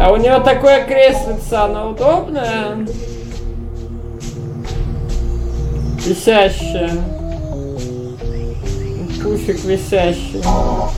А у нее такое креслице, оно удобное? Висящее. Пуфик висящий.